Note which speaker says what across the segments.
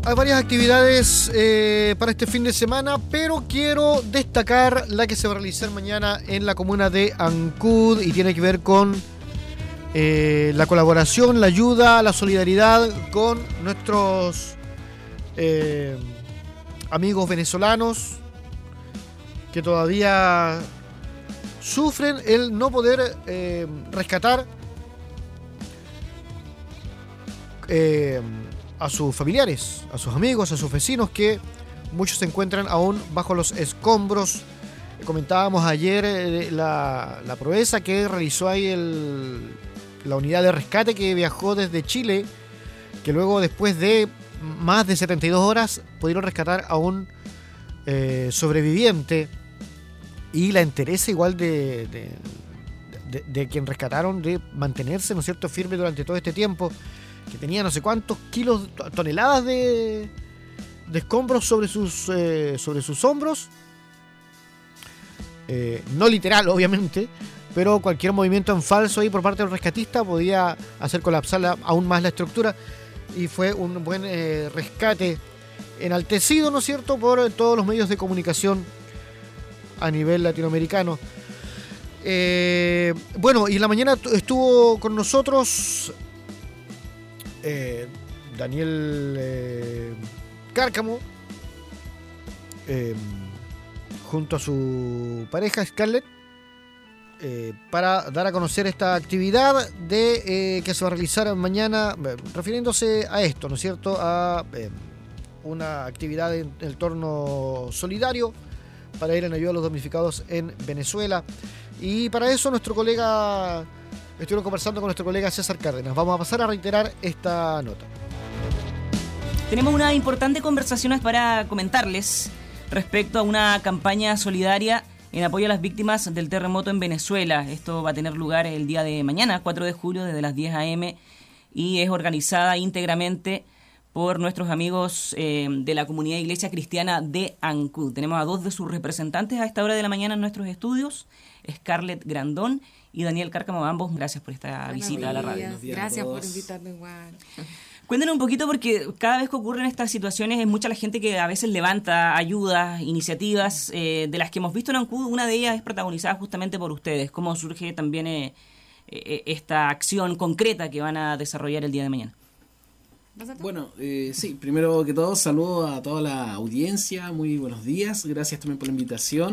Speaker 1: hay varias actividades para este fin de semana, pero quiero destacar la que se va a realizar mañana en la comuna de Ancud y tiene que ver con la colaboración, la ayuda, la solidaridad con nuestros amigos venezolanos que todavía sufren el no poder rescatar a sus familiares, a sus amigos, a sus vecinos, que muchos se encuentran aún bajo los escombros. Comentábamos ayer la proeza que realizó ahí la unidad de rescate que viajó desde Chile, que luego, después de más de 72 horas, pudieron rescatar a un sobreviviente, y la entereza igual de quien rescataron de mantenerse, ¿no es cierto?, firme durante todo este tiempo, que tenía no sé cuántos kilos, toneladas de escombros sobre sus hombros. No literal, obviamente, pero cualquier movimiento en falso ahí por parte del rescatista podía hacer colapsar aún más la estructura, y fue un buen rescate enaltecido, ¿no es cierto?, por todos los medios de comunicación a nivel latinoamericano. Bueno, y en la mañana estuvo con nosotros Daniel Cárcamo, junto a su pareja Scarlett, para dar a conocer esta actividad que se va a realizar mañana, refiriéndose a esto, ¿no es cierto?, a una actividad en el entorno solidario para ir en ayuda a los damnificados en Venezuela. Y para eso estuvieron conversando con nuestro colega César Cárdenas. Vamos a pasar a reiterar esta nota.
Speaker 2: Tenemos una importante conversación para comentarles respecto a una campaña solidaria en apoyo a las víctimas del terremoto en Venezuela. Esto va a tener lugar el día de mañana, 4 de julio, desde las 10 a.m. y es organizada íntegramente por nuestros amigos de la comunidad Iglesia Cristiana de Ancud. Tenemos a dos de sus representantes a esta hora de la mañana en nuestros estudios, Scarlett Grandón y Daniel Cárcamo. Ambos, gracias por esta visita a la radio.
Speaker 3: Gracias por invitarme, igual.
Speaker 2: Cuéntenos un poquito, porque cada vez que ocurren estas situaciones es mucha la gente que a veces levanta ayudas, iniciativas, de las que hemos visto en Ancud. Una de ellas es protagonizada justamente por ustedes. ¿Cómo surge también esta acción concreta que van a desarrollar el día de mañana?
Speaker 4: Bueno, sí, primero que todo, saludo a toda la audiencia, muy buenos días, gracias también por la invitación.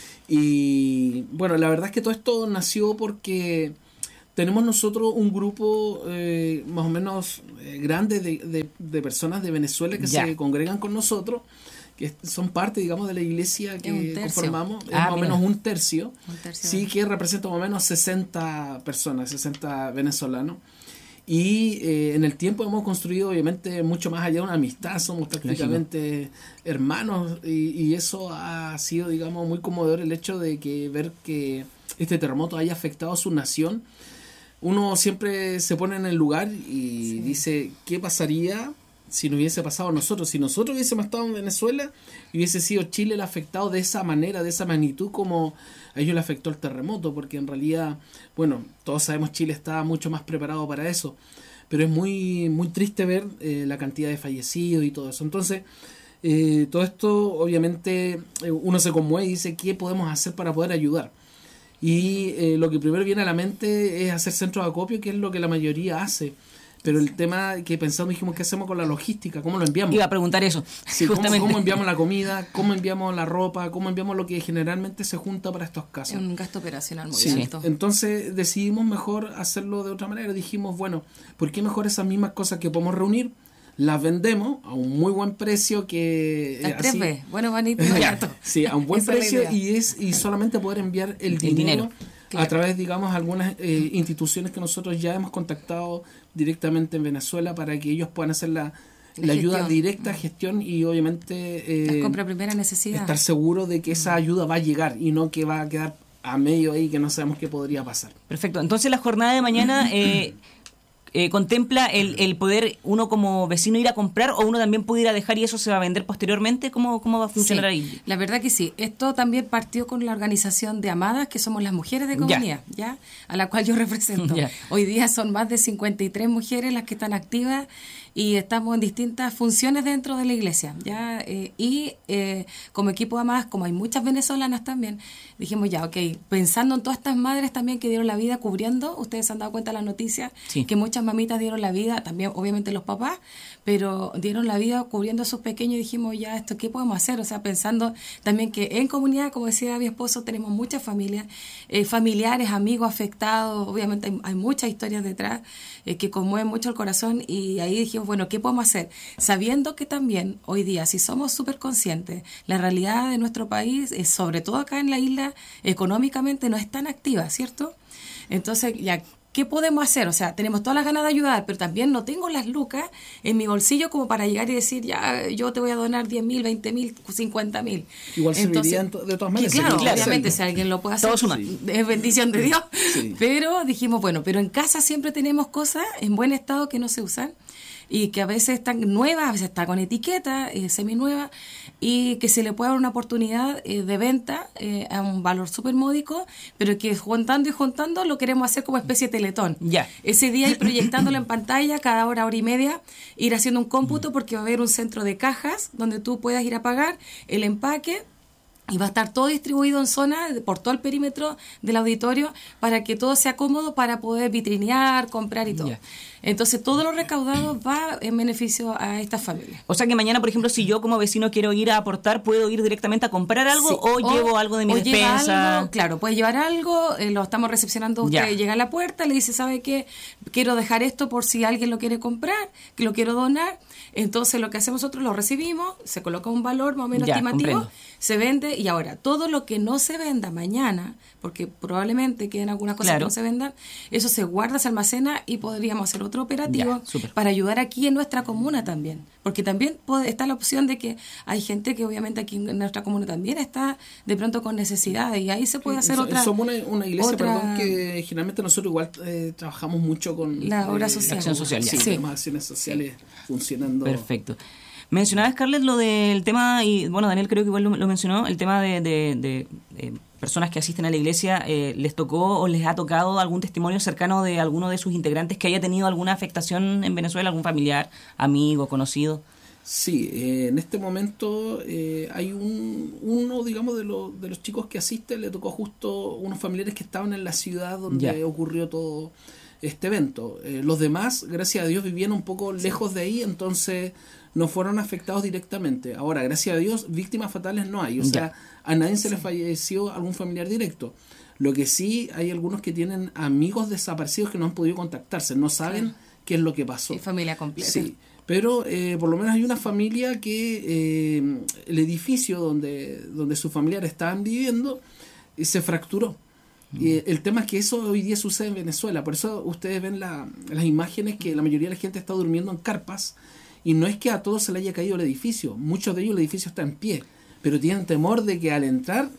Speaker 4: Y bueno, la verdad es que todo esto nació porque tenemos nosotros un grupo más o menos grande de personas de Venezuela que se congregan con nosotros, que son parte, digamos, de la iglesia que conformamos, es más o menos un tercio, sí, que representa más o menos 60 personas, 60 venezolanos. Y en el tiempo hemos construido, obviamente, mucho más allá de una amistad, somos prácticamente hermanos, y eso ha sido, digamos, muy conmovedor, el hecho de ver que este terremoto haya afectado a su nación. Uno siempre se pone en el lugar y dice, ¿qué pasaría si no hubiese pasado a nosotros? Si nosotros hubiésemos estado en Venezuela y hubiese sido Chile el afectado de esa manera, de esa magnitud, como a ellos le afectó el terremoto, porque en realidad, bueno, todos sabemos Chile está mucho más preparado para eso, pero es muy, muy triste ver la cantidad de fallecidos y todo eso. Entonces, todo esto, obviamente, uno se conmueve y dice, ¿qué podemos hacer para poder ayudar? Y lo que primero viene a la mente es hacer centros de acopio, que es lo que la mayoría hace. Pero el tema que pensamos, dijimos, ¿qué hacemos con la logística? ¿Cómo lo enviamos?
Speaker 2: Iba a preguntar eso.
Speaker 4: Sí, ¿cómo enviamos la comida? ¿Cómo enviamos la ropa? ¿Cómo enviamos lo que generalmente se junta para estos casos?
Speaker 3: Es un gasto operacional muy alto.
Speaker 4: Entonces decidimos mejor hacerlo de otra manera. Dijimos, bueno, ¿por qué mejor esas mismas cosas que podemos reunir las vendemos a un muy buen precio? Que
Speaker 3: al 3B, bueno, bonito, barato.
Speaker 4: Sí, a un buen precio, y solamente poder enviar el dinero. Claro. A través, digamos, algunas instituciones que nosotros ya hemos contactado directamente en Venezuela para que ellos puedan hacer la ayuda directa, gestión, y obviamente
Speaker 3: la compra de primera necesidad.
Speaker 4: Estar seguro de que esa ayuda va a llegar y no que va a quedar a medio ahí que no sabemos qué podría pasar.
Speaker 2: Perfecto. Entonces la jornada de mañana contempla el poder uno como vecino ir a comprar, o uno también puede ir a dejar y eso se va a vender posteriormente. ¿Cómo va a funcionar ahí?
Speaker 3: La verdad que sí. Esto también partió con la organización de Amadas, que somos las mujeres de comunidad, ¿ya? A la cual yo represento. Hoy día son más de 53 mujeres las que están activas y estamos en distintas funciones dentro de la iglesia, ¿ya? Como equipo de amadas, como hay muchas venezolanas también, dijimos ya, ok, pensando en todas estas madres también que dieron la vida cubriendo, ustedes se han dado cuenta de las noticias,
Speaker 2: sí,
Speaker 3: que muchas mamitas dieron la vida, también obviamente los papás, pero dieron la vida cubriendo a sus pequeños, y dijimos ya, esto ¿qué podemos hacer? O sea, pensando también que en comunidad, como decía mi esposo, tenemos muchas familias, familiares, amigos afectados, obviamente hay muchas historias detrás que conmueven mucho el corazón, y ahí dijimos, bueno, ¿qué podemos hacer? Sabiendo que también hoy día, si somos súper conscientes, la realidad de nuestro país, sobre todo acá en la isla, económicamente no es tan activa, ¿cierto? Entonces, ya, ¿qué podemos hacer? O sea, tenemos todas las ganas de ayudar, pero también no tengo las lucas en mi bolsillo como para llegar y decir, ya, yo te voy a donar 10.000, 20.000, 50.000.
Speaker 4: Igual servirían de todas maneras.
Speaker 3: Claro, obviamente, si alguien lo puede hacer, es bendición de Dios. Sí. Pero dijimos, bueno, pero en casa siempre tenemos cosas en buen estado que no se usan, y que a veces están nuevas, a veces está con etiqueta, seminueva, y que se le puede dar una oportunidad de venta a un valor súper módico, pero que juntando y juntando lo queremos hacer como especie de teletón.
Speaker 2: Ya.
Speaker 3: Ese día ir proyectándolo en pantalla cada hora y media, ir haciendo un cómputo, porque va a haber un centro de cajas donde tú puedas ir a pagar el empaque, y va a estar todo distribuido en zonas por todo el perímetro del auditorio para que todo sea cómodo para poder vitrinear, comprar y todo. Yeah. Entonces, todo lo recaudado va en beneficio a estas familias.
Speaker 2: O sea que mañana, por ejemplo, si yo como vecino quiero ir a aportar, ¿puedo ir directamente a comprar algo, sí, o llevo algo de mi despensa?
Speaker 3: Algo, claro, puedes llevar algo, lo estamos recepcionando, usted llega a la puerta, le dice, ¿sabe qué? Quiero dejar esto por si alguien lo quiere comprar, que lo quiero donar. Entonces, lo que hacemos nosotros, lo recibimos, se coloca un valor más o menos estimativo, comprendo, se vende, y ahora, todo lo que no se venda mañana, porque probablemente queden algunas cosas que no se vendan, eso se guarda, se almacena, y podríamos hacer otro operativo para ayudar aquí en nuestra comuna también, porque también está la opción de que hay gente que obviamente aquí en nuestra comuna también está de pronto con necesidades, y ahí se puede hacer otra.
Speaker 4: Somos una iglesia, perdón, que generalmente nosotros igual trabajamos mucho con
Speaker 3: la obra social,
Speaker 2: acción social,
Speaker 4: sí, tenemos acciones sociales funcionando.
Speaker 2: Perfecto. Mencionaba, Scarlett, lo del tema, y bueno, Daniel creo que igual lo mencionó, el tema de personas que asisten a la iglesia. ¿Les tocó o les ha tocado algún testimonio cercano de alguno de sus integrantes que haya tenido alguna afectación en Venezuela, algún familiar, amigo, conocido?
Speaker 4: Sí, en este momento hay uno, digamos, de los chicos que asisten, le tocó justo unos familiares que estaban en la ciudad donde ocurrió todo este evento. Los demás, gracias a Dios, vivían un poco lejos de ahí, entonces no fueron afectados directamente. Ahora, gracias a Dios, víctimas fatales no hay. O sea, a nadie se le falleció algún familiar directo. Lo que sí, hay algunos que tienen amigos desaparecidos que no han podido contactarse, no saben qué es lo que pasó.
Speaker 3: Y familia completa.
Speaker 4: Sí, pero por lo menos hay una familia que el edificio donde sus familiares estaban viviendo se fracturó. Y el tema es que eso hoy día sucede en Venezuela. Por eso ustedes ven las imágenes que la mayoría de la gente está durmiendo en carpas, y no es que a todos se le haya caído el edificio, muchos de ellos el edificio está en pie, pero tienen temor de que al entrar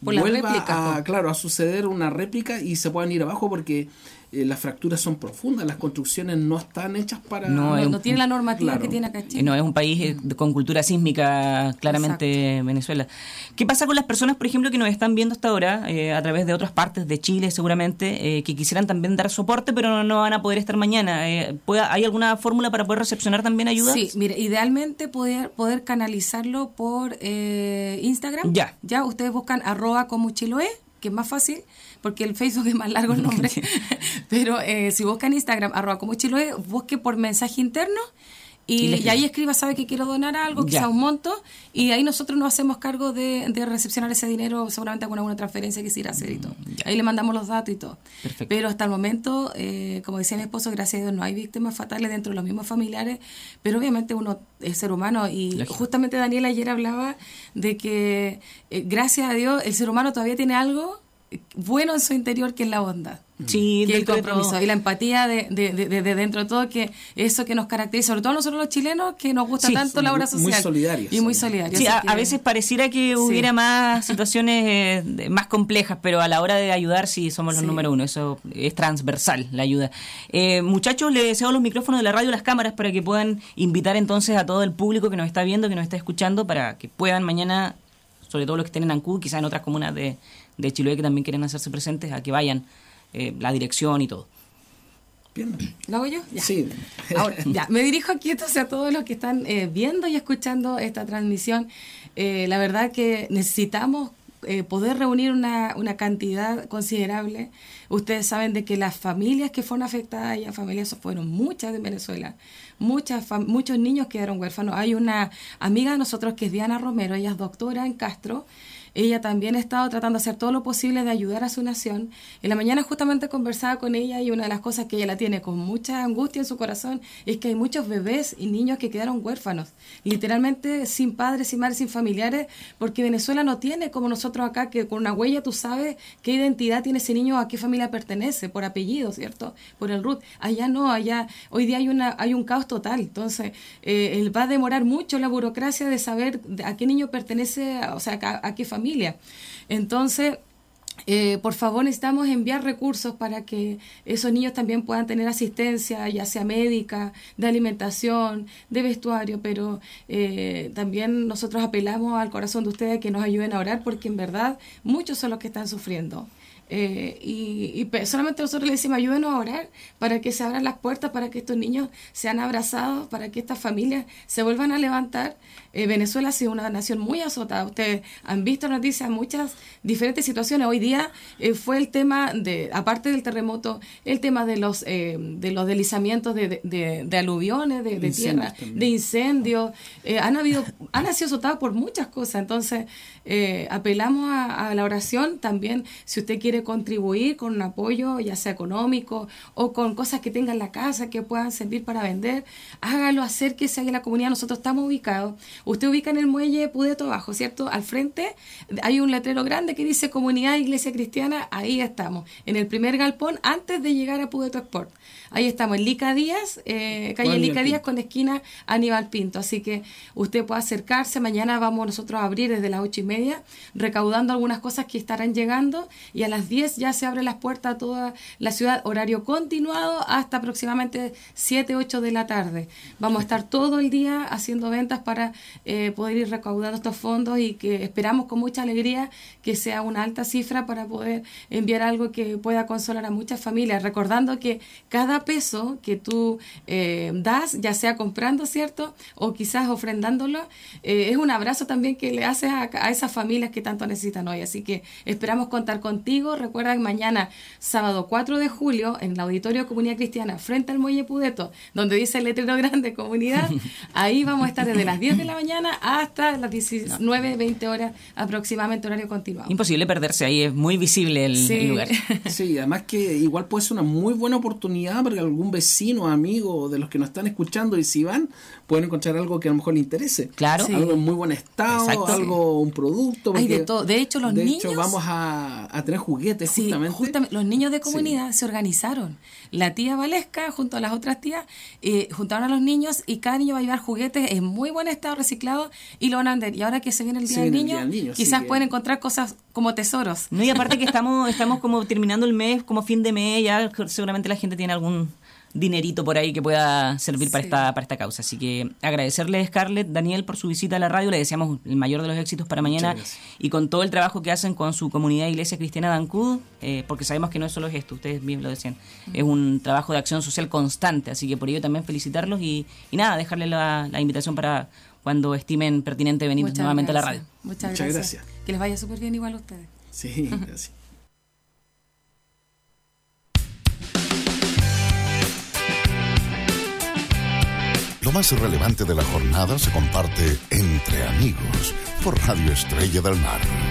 Speaker 4: vuelva a suceder una réplica y se puedan ir abajo, porque las fracturas son profundas, las construcciones no están hechas para...
Speaker 3: No tiene la normativa que tiene acá Chile.
Speaker 2: No, es un país con cultura sísmica, claramente. Venezuela. ¿Qué pasa con las personas, por ejemplo, que nos están viendo hasta ahora, a través de otras partes de Chile seguramente, que quisieran también dar soporte, pero no van a poder estar mañana? ¿Hay alguna fórmula para poder recepcionar también ayuda?
Speaker 3: Sí, mire, idealmente poder canalizarlo por Instagram. Ya, ustedes buscan @comuchiloe, que es más fácil, porque el Facebook es más largo el nombre. Pero si buscan Instagram, @comuchiloe, busque por mensaje interno, y ahí escriba, sabe que quiero donar algo, quizá un monto, y ahí nosotros nos hacemos cargo de recepcionar ese dinero, seguramente con alguna transferencia que se irá a hacer y todo. Ahí le mandamos los datos y todo. Perfecto. Pero hasta el momento, como decía mi esposo, gracias a Dios no hay víctimas fatales dentro de los mismos familiares, pero obviamente uno es ser humano, y justamente Daniel ayer hablaba de que gracias a Dios el ser humano todavía tiene algo bueno en su interior, que es la bondad.
Speaker 2: Sí,
Speaker 3: que el compromiso y la empatía de dentro de todo, que eso que nos caracteriza, sobre todo nosotros los chilenos, que nos gusta tanto la obra social.
Speaker 4: Muy solidarios.
Speaker 3: Y muy solidarios.
Speaker 2: Sí, a veces pareciera que hubiera más situaciones más complejas, pero a la hora de ayudar sí somos los número uno. Eso es transversal, la ayuda. Muchachos, les cedo los micrófonos de la radio, las cámaras, para que puedan invitar entonces a todo el público que nos está viendo, que nos está escuchando, para que puedan mañana, sobre todo los que estén en Ancud, quizás en otras comunas de Chiloé que también quieren hacerse presentes, a que vayan, la dirección y todo.
Speaker 4: Bien.
Speaker 3: ¿Lo hago yo? Ya.
Speaker 4: Sí.
Speaker 3: Ahora, ya, me dirijo aquí entonces a todos los que están viendo y escuchando esta transmisión. La verdad que necesitamos poder reunir una cantidad considerable. Ustedes saben de que las familias que fueron afectadas, ya familias fueron muchas en Venezuela, muchos niños quedaron huérfanos. Hay una amiga de nosotros que es Diana Romero, ella es doctora en Castro. Ella también ha estado tratando de hacer todo lo posible de ayudar a su nación. En la mañana justamente conversaba con ella y una de las cosas que ella la tiene con mucha angustia en su corazón es que hay muchos bebés y niños que quedaron huérfanos, literalmente sin padres, sin madres, sin familiares, porque Venezuela no tiene como nosotros acá, que con una huella tú sabes qué identidad tiene ese niño, a qué familia pertenece, por apellido, ¿cierto? Por el root. Allá no, allá hoy día hay un caos total. Entonces, va a demorar mucho la burocracia de saber a qué niño pertenece, o sea, a qué familia. Entonces, por favor, necesitamos enviar recursos para que esos niños también puedan tener asistencia, ya sea médica, de alimentación, de vestuario, pero también nosotros apelamos al corazón de ustedes que nos ayuden a orar, porque en verdad muchos son los que están sufriendo. Y solamente nosotros le decimos, ayúdenos a orar para que se abran las puertas, para que estos niños sean abrazados, para que estas familias se vuelvan a levantar. Venezuela ha sido una nación muy azotada. Ustedes han visto noticias, muchas diferentes situaciones. Hoy día fue el tema, aparte del terremoto, el tema de los deslizamientos de aluviones, de tierra, también, de incendios. Han sido azotados por muchas cosas. Entonces, apelamos a la oración también. Si usted quiere contribuir con un apoyo, ya sea económico o con cosas que tenga en la casa que puedan servir para vender, hágalo, acérquese a la comunidad. Nosotros estamos ubicados. Usted ubica en el muelle Pudeto Abajo, ¿cierto? Al frente hay un letrero grande que dice Comunidad Iglesia Cristiana. Ahí estamos, en el primer galpón antes de llegar a Pudeto Sport. Ahí estamos, en Lica Díaz, calle Lica Díaz con esquina Aníbal Pinto. Así que usted puede acercarse. Mañana vamos nosotros a abrir desde las 8:30, recaudando algunas cosas que estarán llegando, y a las 10 ya se abre las puertas a toda la ciudad, horario continuado hasta aproximadamente 7, 8 de la tarde. Vamos a estar todo el día haciendo ventas para poder ir recaudando estos fondos, y que esperamos con mucha alegría que sea una alta cifra para poder enviar algo que pueda consolar a muchas familias, recordando que cada peso que tú das, ya sea comprando, ¿cierto?, o quizás ofrendándolo, es un abrazo también que le haces a esas familias que tanto necesitan hoy. Así que esperamos contar contigo. Recuerda que mañana, sábado 4 de julio, en el Auditorio de Comunidad Cristiana, frente al Muelle Pudeto, donde dice el letrero grande Comunidad, ahí vamos a estar desde las 10 de la mañana hasta las 19, 20 horas aproximadamente, horario continuado.
Speaker 2: Imposible perderse ahí, es muy visible el lugar.
Speaker 4: Sí, además que igual puede ser una muy buena oportunidad para que algún vecino, amigo de los que nos están escuchando, y si van, pueden encontrar algo que a lo mejor les interese.
Speaker 2: Claro.
Speaker 4: Sí. Algo en muy buen estado, exacto, algo, un producto.
Speaker 3: Hay de todo. De hecho, los niños...
Speaker 4: De hecho, vamos a tener juguetes, justamente.
Speaker 3: Los niños de comunidad se organizaron. La tía Valesca, junto a las otras tías, juntaron a los niños, y cada niño va a llevar juguetes en muy buen estado, reciclados, y lo van a vender. Y ahora que se viene el Día del Niño, quizás pueden encontrar cosas como tesoros.
Speaker 2: No, y aparte que estamos como terminando el mes, como fin de mes, ya seguramente la gente tiene algún dinerito por ahí que pueda servir para esta causa. Así que agradecerle a Scarlett, Daniel, por su visita a la radio. Le deseamos el mayor de los éxitos para mañana, y con todo el trabajo que hacen con su comunidad Iglesia Cristiana de Ancud, porque sabemos que no es solo esto, ustedes bien lo decían, es un trabajo de acción social constante, así que por ello también felicitarlos y nada, dejarles la invitación para cuando estimen pertinente venir nuevamente a la radio.
Speaker 3: Muchas gracias. Que les vaya súper bien igual a ustedes.
Speaker 4: Sí, gracias.
Speaker 5: Lo más relevante de la jornada se comparte entre amigos por Radio Estrella del Mar.